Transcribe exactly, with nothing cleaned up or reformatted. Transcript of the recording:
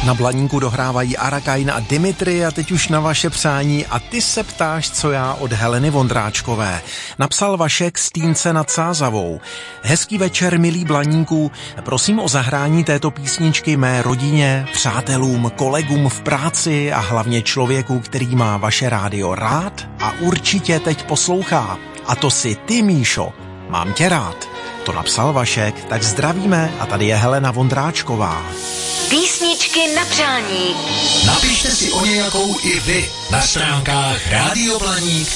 Na Blaníku dohrávají Arakain a Dimitri a teď už na vaše přání a ty se ptáš, co já od Heleny Vondráčkové. Napsal Vašek z Týnce nad Sázavou. Hezký večer, milí Blaníku, prosím o zahrání této písničky mé rodině, přátelům, kolegům v práci a hlavně člověku, který má vaše rádio rád a určitě teď poslouchá. A to si ty, Míšo, mám tě rád. To napsal Vašek, tak zdravíme a tady je Helena Vondráčková. Písničky na přání. Napište si o nějakou i vy na stránkách rádio blaník